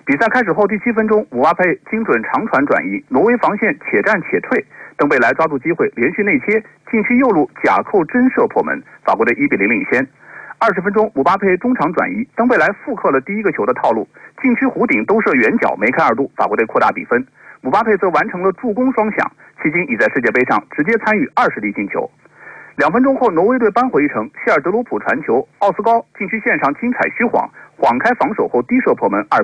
比赛开始后第7分钟，姆巴佩精准长传转移，挪威防线且战且退，登贝莱抓住机会连续内切，禁区右路假扣真射破门，法国队1-0领先。20分钟，姆巴佩中场转移，登贝莱复刻了第一个球的套路，禁区弧顶兜射远角梅开2度，法国队扩大比分。姆巴佩则完成了助攻双响，迄今已在世界杯上直接参与20粒进球。2分钟后，挪威队扳回一城，希尔德鲁普传球，奥斯高禁区线上精彩虚晃开防守后低射破门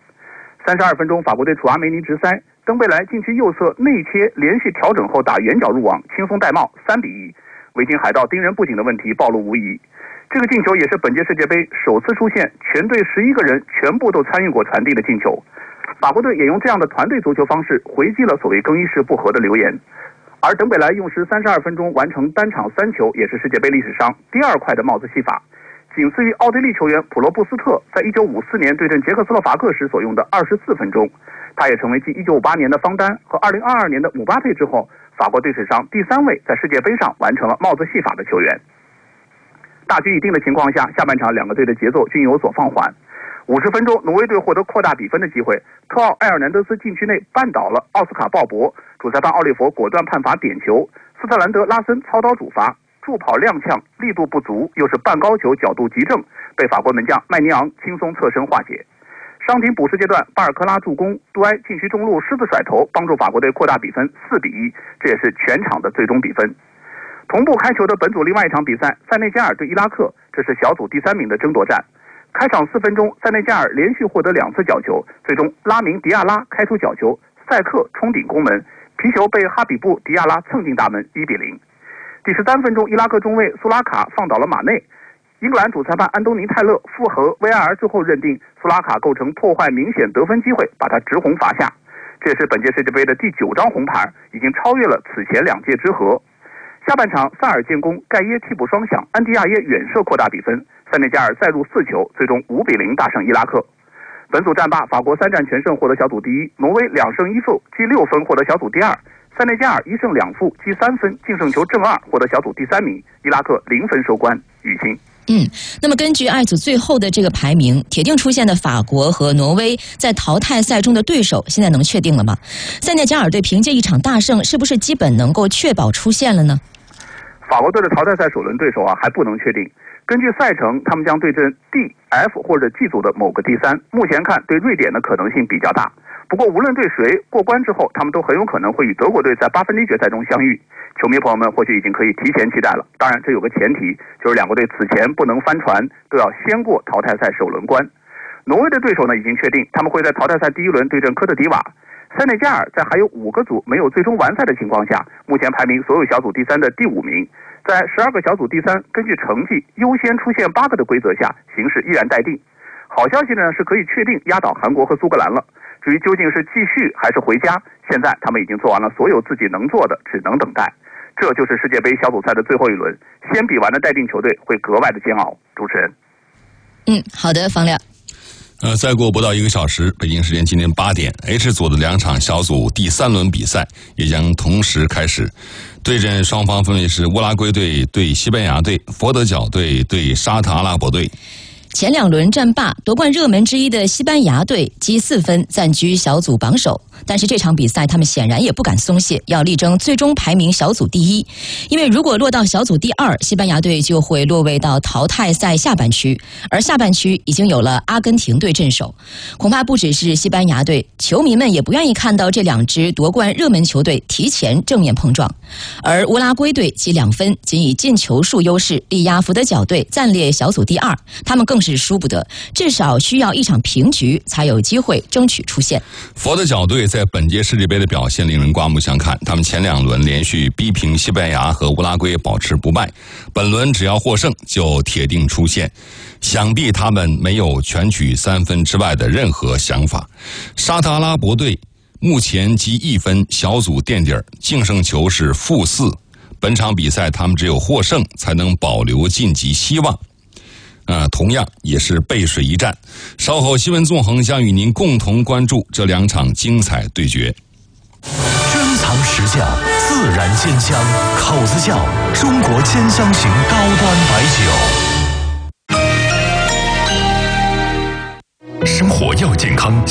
2-1。32分钟，法国队楚阿梅尼直塞，登贝莱禁区右侧内切连续调整后打远角入网，轻松戴帽3-1。维京海盗盯人不紧的问题暴露无遗。这个进球也是本届世界杯首次出现全队11个人全部都参与过传递的进球。法国队也用这样的团队足球方式回击了所谓更衣室不和的流言。而登贝莱用时32分钟完成单场3球，也是世界杯历史上第2快的帽子戏法，仅次于奥地利球员普罗布斯特在1954年对阵捷克斯洛伐克时所用的24分钟。他也成为继1958年的方丹和2022年的姆巴佩之后，法国队史上第3位在世界杯上完成了帽子戏法的球员。大局已定的情况下，下半场两个队的节奏均有所放缓。50分钟，挪威队获得扩大比分的机会，特奥埃尔南德斯禁区内绊倒了奥斯卡鲍勃，主裁判奥利弗果断判罚点球，斯特兰德拉森操刀主罚，助跑踉跄，力度不足，又是半高球角度极正，被法国门将麦尼昂轻松侧身化解。伤停补时阶段，巴尔科拉助攻，杜埃禁区中路狮子甩头，帮助法国队扩大比分4-1，这也是全场的最终比分。同步开球的本组另外一场比赛，塞内加尔对伊拉克，这是小组第3名的争夺战。开场4分钟，塞内加尔连续获得2次角球，最终拉明迪亚拉开出角球，塞克冲顶攻门，皮球被哈比布迪亚拉蹭进大门1-0。第13分钟，伊拉克中卫苏拉卡放倒了马内，英格兰主裁判安东尼泰勒复核 VAR 之后认定苏拉卡构成破坏明显得分机会，把他直红罚下。这也是本届世界杯的第9张红牌，已经超越了此前2届之和。下半场，萨尔建功，盖耶替补双响，安迪亚耶远射扩大比分，塞内加尔再入4球，最终5-0大胜伊拉克。本组战罢，法国3战全胜获得小组第1，挪威2胜1负积6分获得小组第2，塞内加尔1胜2负积3分净胜球正2获得小组第3名，伊拉克0分收官。雨欣。 那么根据二组最后的这个排名，铁定出现的法国和挪威在淘汰赛中的对手，现在能确定了吗？塞内加尔队凭借一场大胜，是不是基本能够确保出线了呢？ 法国队的淘汰赛首轮对手还不能确定。根据赛程，他们将对阵 D、F 或者 G 组的某个第3。目前看，对瑞典的可能性比较大。不过，无论对谁过关之后，他们都很有可能会与德国队在8分之一决赛中相遇。球迷朋友们或许已经可以提前期待了。当然，这有个前提，就是两个队此前不能翻船，都要先过淘汰赛首轮关。挪威的对手呢已经确定，他们会在淘汰赛第1轮对阵科特迪瓦。塞内加尔在还有5个组没有最终完赛的情况下，目前排名所有小组第3的第5名。在12个小组第3，根据成绩优先出现8个的规则下，形势依然待定。好消息呢是可以确定压倒韩国和苏格兰了。至于究竟是继续还是回家，现在他们已经做完了所有自己能做的，只能等待。这就是世界杯小组赛的最后一轮，先比完的待定球队会格外的煎熬。主持人。 好的，方亮。 再过不到1个小时，北京时间今天8点 ，H 组的2场小组第3轮比赛也将同时开始。对阵双方分别是乌拉圭队对西班牙队，佛得角队对沙特阿拉伯队。 前2轮战罢，夺冠热门之一的西班牙队积4分暂居小组榜首，但是这场比赛他们显然也不敢松懈，要力争最终排名小组第1。因为如果落到小组第2，西班牙队就会落位到淘汰赛下半区，而下半区已经有了阿根廷队镇守。恐怕不只是西班牙队，球迷们也不愿意看到这2支夺冠热门球队提前正面碰撞。而乌拉圭队积2分，仅以进球数优势力压佛得角队暂列小组第2，他们更是输不得，至少需要1场平局才有机会争取出线。 佛得角队在本届世界杯的表现令人刮目相看，他们前2轮连续逼平西班牙和乌拉圭，保持不败，本轮只要获胜就铁定出线。想必他们没有全取3分之外的任何想法。沙特阿拉伯队目前积1分，小组垫底，净胜球是-4。本场比赛他们只有获胜才能保留晋级希望。同样也是背水一战。稍后新闻纵横将与您共同关注这2场精彩对决。 珍藏实窖，自然鲜香，口子窖，中国千香型高端白酒。生活要健康。